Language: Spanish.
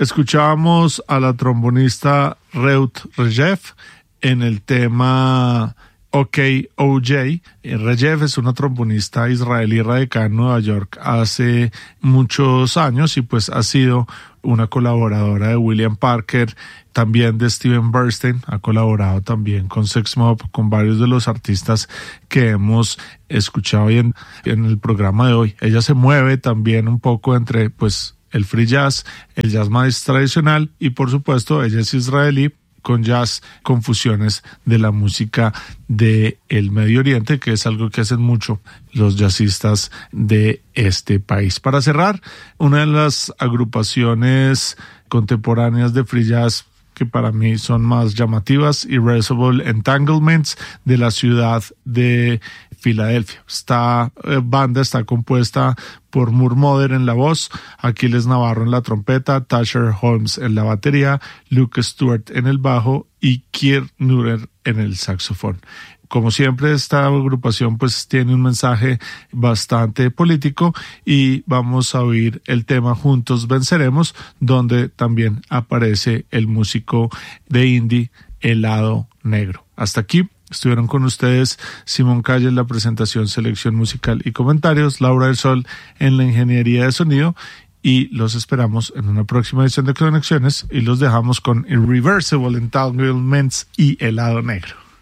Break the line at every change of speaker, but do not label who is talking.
Escuchábamos a la trombonista Reut Regev en el tema OK OJ. Regev es una trombonista israelí radicada en Nueva York hace muchos años y pues ha sido una colaboradora de William Parker, también de Steven Bernstein, ha colaborado también con Sex Mob, con varios de los artistas que hemos escuchado hoy en el programa de hoy. Ella se mueve también un poco entre pues el free jazz, el jazz más tradicional y por supuesto ella es israelí, con jazz, con fusiones de la música del Medio Oriente, que es algo que hacen mucho los jazzistas de este país. Para cerrar, una de las agrupaciones contemporáneas de free jazz que para mí son más llamativas, Irreversible Entanglements, de la ciudad de Filadelfia. Esta banda está compuesta por Moore Mother en la voz, Aquiles Navarro en la trompeta, Tasher Holmes en la batería, Luke Stewart en el bajo y Kier Nurer en el saxofón. Como siempre, esta agrupación pues tiene un mensaje bastante político y vamos a oír el tema Juntos Venceremos, donde también aparece el músico de indie Helado Negro. Hasta aquí estuvieron con ustedes Simón Calle en la presentación, selección musical y comentarios, Laura del Sol en la ingeniería de sonido y los esperamos en una próxima edición de Conexiones y los dejamos con Irreversible Entanglements y Helado Negro.